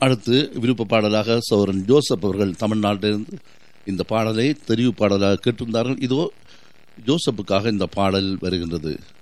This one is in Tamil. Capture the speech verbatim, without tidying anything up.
அடுத்து விருப்ப பாடலாக சௌரன் ஜோசப் அவர்கள் தமிழ்நாட்டிலிருந்து இந்த பாடலை தெரிவு பாடலாக கேட்டிருந்தார்கள். இதோ ஜோசப்புக்காக இந்த பாடல் வருகின்றது.